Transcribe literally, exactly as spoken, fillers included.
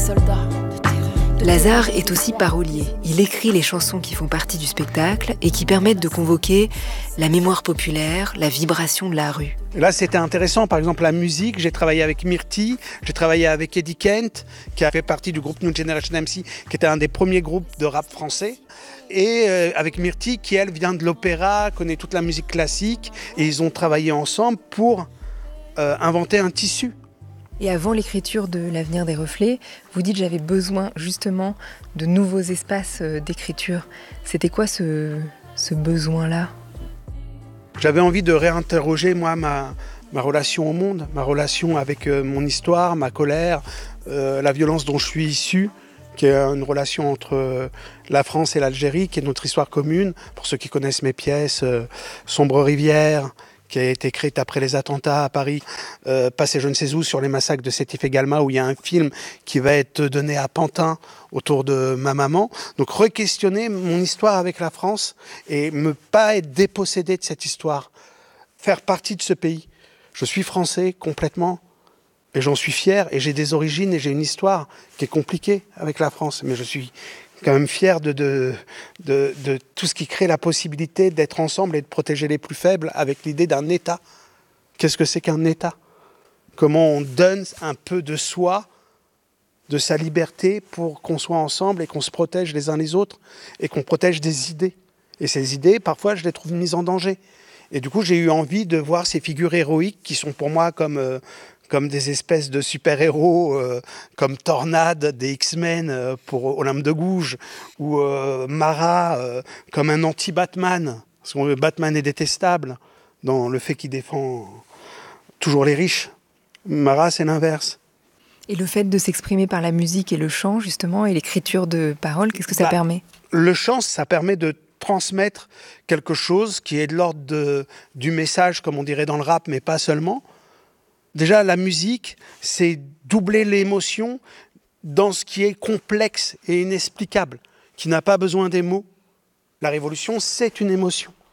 soldats de terreur. Lazare est aussi parolier. Il écrit les chansons qui font partie du spectacle et qui permettent de convoquer la mémoire populaire, la vibration de la rue. Et là, c'était intéressant. Par exemple, la musique, j'ai travaillé avec Myrtille, j'ai travaillé avec Eddie Kent, qui a fait partie du groupe New Generation M C, qui était un des premiers groupes de rap français. Et euh, avec Myrtille, qui elle vient de l'opéra, connaît toute la musique classique. Et ils ont travaillé ensemble pour euh, inventer un tissu. Et avant l'écriture de L'Avenir des Reflets, vous dites j'avais besoin justement de nouveaux espaces d'écriture. C'était quoi ce, ce besoin-là ? J'avais envie de réinterroger moi ma, ma relation au monde, ma relation avec euh, mon histoire, ma colère, euh, la violence dont je suis issu, qui est une relation entre euh, la France et l'Algérie, qui est notre histoire commune. Pour ceux qui connaissent mes pièces, euh, Sombre rivière, qui a été écrite après les attentats à Paris, euh, Passé je ne sais où sur les massacres de Sétif et Galma, où il y a un film qui va être donné à Pantin autour de ma maman. Donc re-questionner mon histoire avec la France et ne pas être dépossédé de cette histoire, faire partie de ce pays. Je suis français complètement et j'en suis fier et j'ai des origines et j'ai une histoire qui est compliquée avec la France, mais je suis quand même fier de, de, de, de tout ce qui crée la possibilité d'être ensemble et de protéger les plus faibles avec l'idée d'un État. Qu'est-ce que c'est qu'un État ? Comment on donne un peu de soi, de sa liberté pour qu'on soit ensemble et qu'on se protège les uns les autres et qu'on protège des idées. Et ces idées, parfois, je les trouve mises en danger. Et du coup, j'ai eu envie de voir ces figures héroïques qui sont pour moi comme... Euh, comme des espèces de super-héros, euh, comme Tornade des X-Men euh, pour Olympe de Gouges, ou euh, Mara euh, comme un anti-Batman, parce que Batman est détestable dans le fait qu'il défend toujours les riches. Mara, c'est l'inverse. Et le fait de s'exprimer par la musique et le chant, justement, et l'écriture de paroles, qu'est-ce que ça bah, permet ? Le chant, ça permet de transmettre quelque chose qui est de l'ordre de, du message, comme on dirait dans le rap, mais pas seulement. Déjà, la musique, c'est doubler l'émotion dans ce qui est complexe et inexplicable, qui n'a pas besoin des mots. La révolution, c'est une émotion.